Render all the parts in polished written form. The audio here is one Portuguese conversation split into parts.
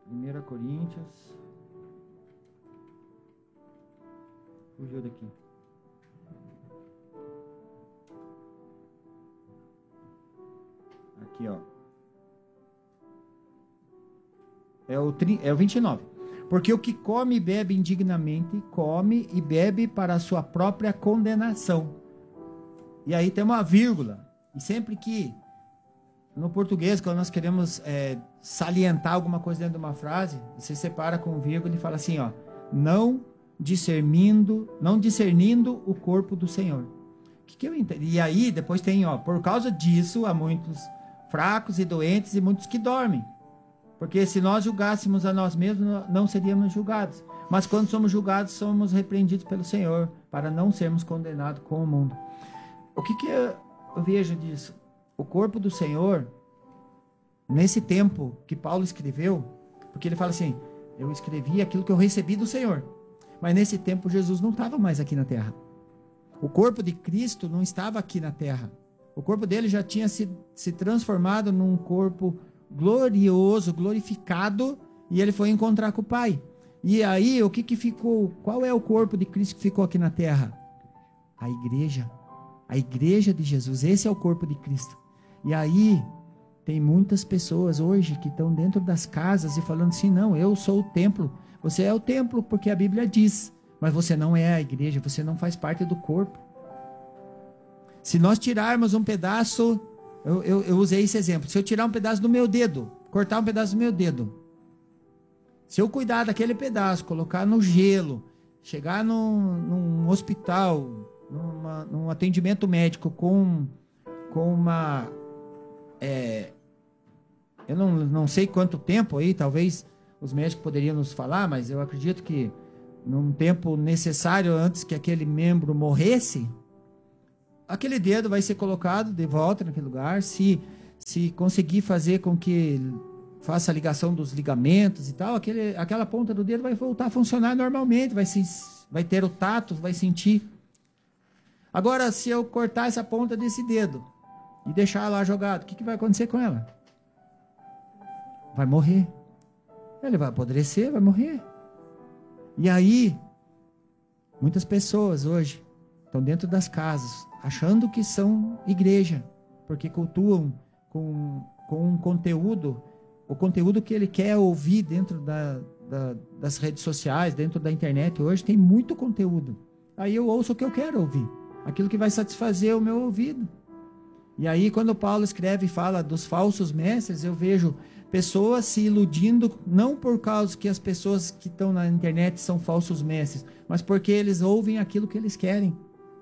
1 Coríntios. Fugiu daqui. Aqui, ó. É o 29. Porque o que come e bebe indignamente, come e bebe para a sua própria condenação. E aí tem uma vírgula. E sempre que, no português, quando nós queremos salientar alguma coisa dentro de uma frase, você separa com vírgula e fala assim, ó, não discernindo o corpo do Senhor. Que eu entendo? E aí depois tem, ó, por causa disso há muitos fracos e doentes e muitos que dormem. Porque se nós julgássemos a nós mesmos, não seríamos julgados. Mas quando somos julgados, somos repreendidos pelo Senhor, para não sermos condenados com o mundo. O que eu vejo disso? O corpo do Senhor, nesse tempo que Paulo escreveu, porque ele fala assim, eu escrevi aquilo que eu recebi do Senhor. Mas nesse tempo Jesus não estava mais aqui na terra. O corpo de Cristo não estava aqui na terra. O corpo dele já tinha se transformado num corpo glorioso, glorificado, e ele foi encontrar com o Pai. E aí, o que ficou? Qual é o corpo de Cristo que ficou aqui na terra? A igreja de Jesus. Esse é o corpo de Cristo. E aí, tem muitas pessoas hoje que estão dentro das casas e falando assim, não, eu sou o templo. Você é o templo porque a Bíblia diz, mas você não é a igreja, você não faz parte do corpo. Se nós tirarmos um pedaço, eu usei esse exemplo, se eu tirar um pedaço do meu dedo, cortar um pedaço do meu dedo, se eu cuidar daquele pedaço, colocar no gelo, chegar num hospital, num atendimento médico com uma... eu não sei quanto tempo aí, talvez os médicos poderiam nos falar, mas eu acredito que num tempo necessário antes que aquele membro morresse, aquele dedo vai ser colocado de volta naquele lugar, se conseguir fazer com que faça a ligação dos ligamentos e tal, aquela ponta do dedo vai voltar a funcionar normalmente, vai ter o tato, vai sentir. Agora, se eu cortar essa ponta desse dedo e deixar lá jogado, o que vai acontecer com ela? Vai morrer. Ele vai apodrecer, vai morrer. E aí, muitas pessoas hoje estão dentro das casas, achando que são igreja, porque cultuam com um conteúdo, o conteúdo que ele quer ouvir dentro das redes sociais, dentro da internet. Hoje tem muito conteúdo. Aí eu ouço o que eu quero ouvir, aquilo que vai satisfazer o meu ouvido. E aí, quando Paulo escreve e fala dos falsos mestres, eu vejo pessoas se iludindo, não por causa que as pessoas que estão na internet são falsos mestres, mas porque eles ouvem aquilo que eles querem.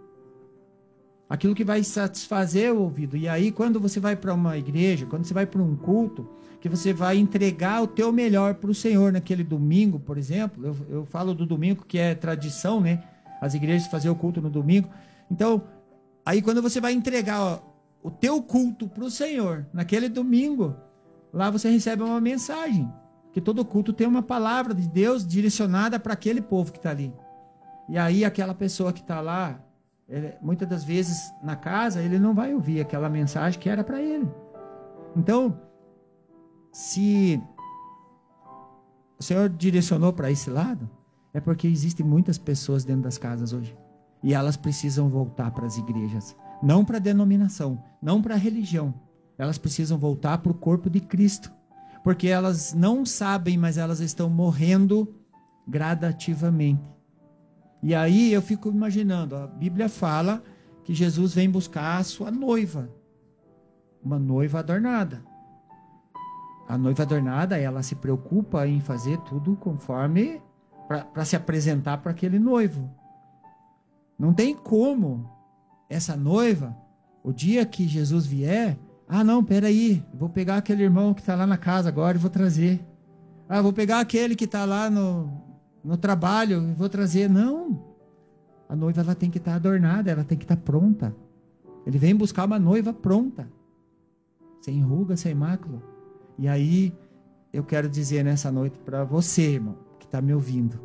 Aquilo que vai satisfazer o ouvido. E aí, quando você vai para uma igreja, quando você vai para um culto, que você vai entregar o teu melhor para o Senhor naquele domingo, por exemplo, eu falo do domingo que é tradição, né? As igrejas faziam o culto no domingo. Então, aí quando você vai entregar o teu culto para o Senhor naquele domingo, lá você recebe uma mensagem, que todo culto tem uma palavra de Deus direcionada para aquele povo que está ali. E aí aquela pessoa que está lá, muitas das vezes na casa, ele não vai ouvir aquela mensagem que era para ele. Então, se o Senhor direcionou para esse lado, é porque existem muitas pessoas dentro das casas hoje. E elas precisam voltar para as igrejas. Não para a denominação, não para a religião. Elas precisam voltar para o corpo de Cristo. Porque elas não sabem, mas elas estão morrendo gradativamente. E aí eu fico imaginando, a Bíblia fala que Jesus vem buscar a sua noiva. Uma noiva adornada. A noiva adornada, ela se preocupa em fazer tudo conforme, para se apresentar para aquele noivo. Não tem como essa noiva, o dia que Jesus vier, não, peraí, vou pegar aquele irmão que está lá na casa agora e vou trazer. Vou pegar aquele que está lá no trabalho e vou trazer. Não, a noiva ela tem que estar adornada, ela tem que estar pronta. Ele vem buscar uma noiva pronta, sem ruga, sem mácula. E aí, eu quero dizer nessa noite para você, irmão, que está me ouvindo,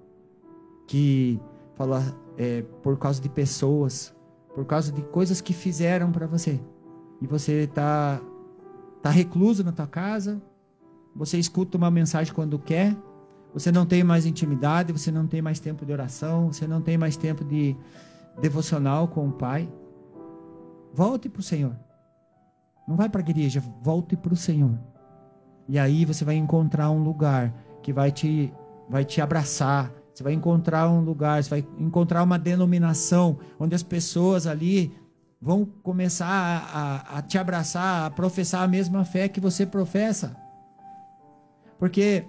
que fala por causa de pessoas, por causa de coisas que fizeram para você, e você está recluso na tua casa, você escuta uma mensagem quando quer, você não tem mais intimidade, você não tem mais tempo de oração, você não tem mais tempo de devocional com o Pai. Volte para o Senhor. Não vai para a igreja, volte para o Senhor. E aí você vai encontrar um lugar que vai te abraçar. Você vai encontrar um lugar, você vai encontrar uma denominação onde as pessoas ali vão começar a te abraçar, a professar a mesma fé que você professa. Porque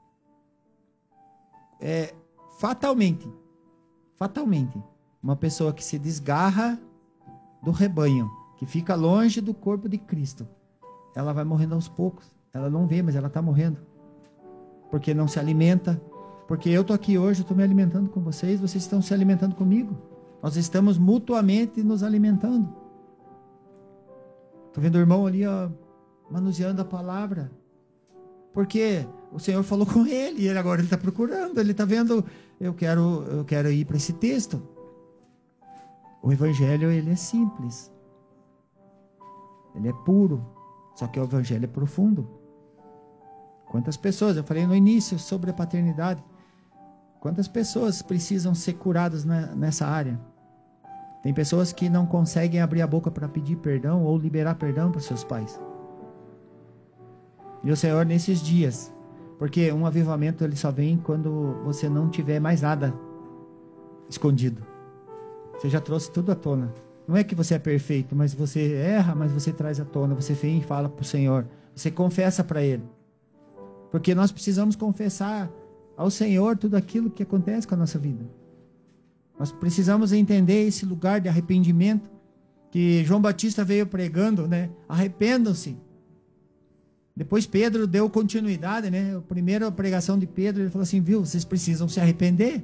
fatalmente, uma pessoa que se desgarra do rebanho, que fica longe do corpo de Cristo, ela vai morrendo aos poucos. Ela não vê, mas ela está morrendo. Porque não se alimenta. Porque eu estou aqui hoje, eu estou me alimentando com vocês, vocês estão se alimentando comigo. Nós estamos mutuamente nos alimentando. Estou vendo o irmão ali, ó, manuseando a palavra. Porque o Senhor falou com ele, e agora ele está procurando, ele está vendo, eu quero ir para esse texto. O evangelho, ele é simples. Ele é puro. Só que o evangelho é profundo. Quantas pessoas, eu falei no início sobre a paternidade, quantas pessoas precisam ser curadas nessa área? Tem pessoas que não conseguem abrir a boca para pedir perdão ou liberar perdão para seus pais. E o Senhor, nesses dias, porque um avivamento ele só vem quando você não tiver mais nada escondido. Você já trouxe tudo à tona. Não é que você é perfeito, mas você erra, mas você traz à tona. Você vem e fala para o Senhor. Você confessa para Ele. Porque nós precisamos confessar ao Senhor tudo aquilo que acontece com a nossa vida. Nós precisamos entender esse lugar de arrependimento que João Batista veio pregando, né? Arrependam-se. Depois Pedro deu continuidade, né? A primeira pregação de Pedro, ele falou assim, viu, vocês precisam se arrepender.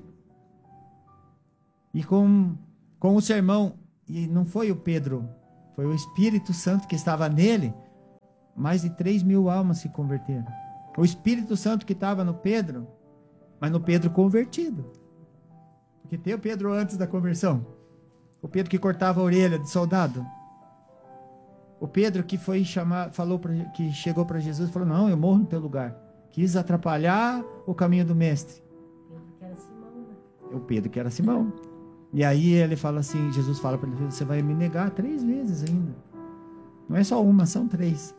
E com o sermão, e não foi o Pedro, foi o Espírito Santo que estava nele, mais de 3.000 almas se converteram. O Espírito Santo que estava no Pedro, mas no Pedro convertido. Porque tem o Pedro antes da conversão. O Pedro que cortava a orelha de soldado. O Pedro que foi chamar, que chegou para Jesus e falou, não, eu morro no teu lugar. Quis atrapalhar o caminho do mestre. O Pedro que era Simão. E aí ele fala assim, Jesus fala para ele, você vai me negar 3 vezes ainda. Não é só uma, são 3.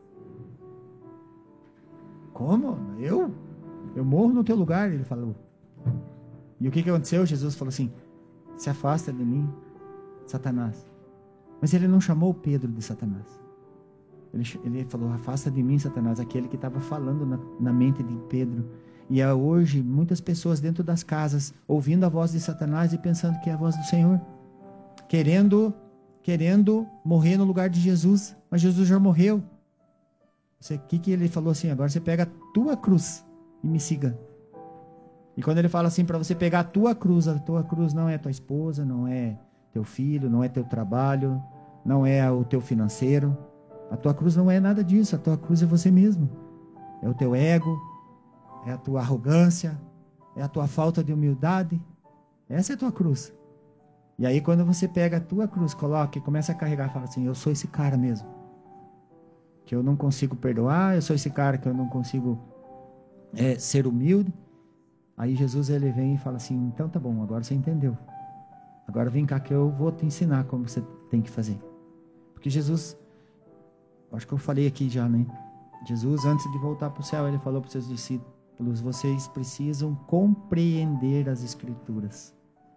Como? Eu morro no teu lugar, ele falou. E o que aconteceu? Jesus falou assim, se afasta de mim, Satanás. Mas ele não chamou Pedro de Satanás. Ele falou, afasta de mim, Satanás, aquele que estava falando na mente de Pedro. E hoje, muitas pessoas dentro das casas, ouvindo a voz de Satanás e pensando que é a voz do Senhor. Querendo morrer no lugar de Jesus. Mas Jesus já morreu. O que ele falou assim? Agora você pega a tua cruz e me siga. E quando ele fala assim para você pegar a tua cruz não é tua esposa, não é teu filho, não é teu trabalho, não é o teu financeiro. A tua cruz não é nada disso. A tua cruz é você mesmo. É o teu ego, é a tua arrogância, é a tua falta de humildade. Essa é a tua cruz. E aí quando você pega a tua cruz, coloca e começa a carregar, fala assim, eu sou esse cara mesmo. Que eu não consigo perdoar, eu sou esse cara que eu não consigo ser humilde. Aí Jesus ele vem e fala assim, então tá bom, agora você entendeu. Agora vem cá que eu vou te ensinar como você tem que fazer. Porque Jesus, acho que eu falei aqui já, né? Jesus, antes de voltar para o céu, ele falou para os seus discípulos, vocês precisam compreender as Escrituras.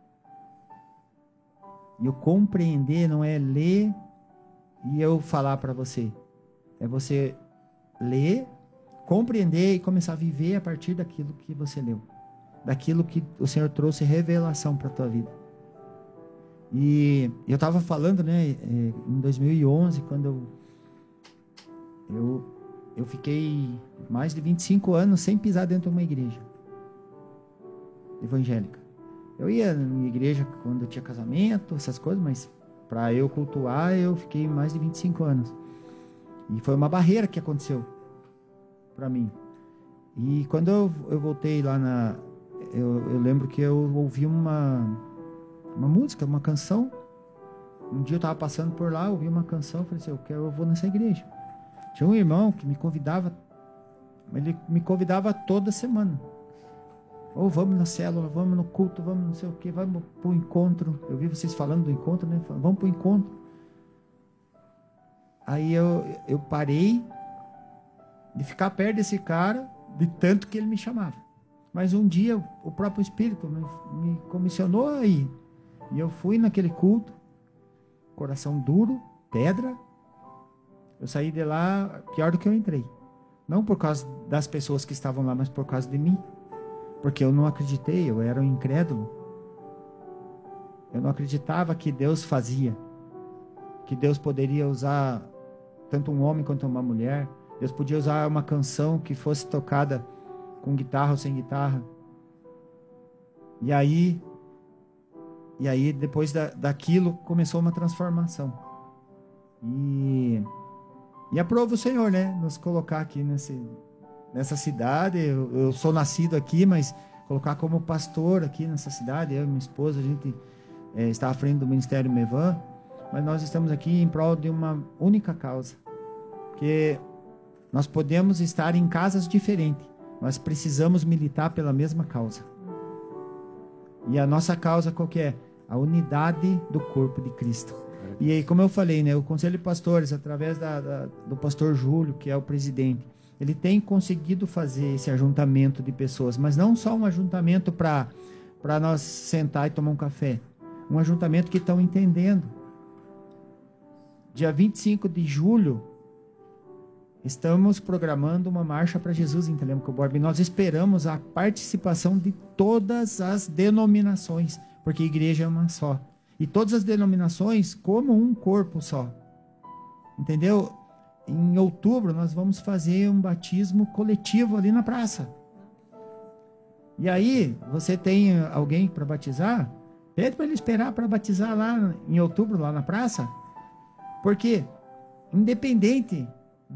E o compreender não é ler e eu falar para você. É você ler, compreender e começar a viver a partir daquilo que você leu. Daquilo que o Senhor trouxe revelação para a tua vida. E eu estava falando, né, em 2011, quando eu fiquei mais de 25 anos sem pisar dentro de uma igreja evangélica. Eu ia na igreja quando eu tinha casamento, essas coisas, mas para eu cultuar, eu fiquei mais de 25 anos. E foi uma barreira que aconteceu para mim. E quando eu voltei lá eu lembro que eu ouvi uma música, uma canção. Um dia eu estava passando por lá, ouvi uma canção, falei assim, eu vou nessa igreja. Tinha um irmão que me convidava Ele me convidava toda semana. Ou vamos na célula, vamos no culto, vamos não sei o que, vamos para o encontro. Eu vi vocês falando do encontro, né? Vamos para o encontro. Aí eu parei de ficar perto desse cara, de tanto que ele me chamava. Mas um dia o próprio Espírito me comissionou aí. E eu fui naquele culto, coração duro, pedra. Eu saí de lá pior do que eu entrei. Não por causa das pessoas que estavam lá, mas por causa de mim. Porque eu não acreditei, eu era um incrédulo. Eu não acreditava que Deus fazia. Que Deus poderia usar tanto um homem quanto uma mulher. Deus podia usar uma canção que fosse tocada com guitarra ou sem guitarra. E aí depois daquilo, começou uma transformação. E aprova o Senhor, né? Nos colocar aqui nessa cidade. Eu sou nascido aqui, mas colocar como pastor aqui nessa cidade. Eu e minha esposa, a gente está à frente do Ministério Mevan. Mas nós estamos aqui em prol de uma única causa. Porque nós podemos estar em casas diferentes, mas precisamos militar pela mesma causa. E a nossa causa qual que é? A unidade do corpo de Cristo. E aí, como eu falei, né, o Conselho de Pastores, através do pastor Júlio, que é o presidente, ele tem conseguido fazer esse ajuntamento de pessoas, mas não só um ajuntamento para nós sentar e tomar um café. Um ajuntamento que estão entendendo. Dia 25 de julho, estamos programando uma marcha para Jesus em Telêmaco Borba. E nós esperamos a participação de todas as denominações, porque a igreja é uma só. E todas as denominações como um corpo só. Entendeu? Em outubro nós vamos fazer um batismo coletivo ali na praça. E aí, você tem alguém para batizar? Pede para ele esperar para batizar lá em outubro, lá na praça. Porque, independente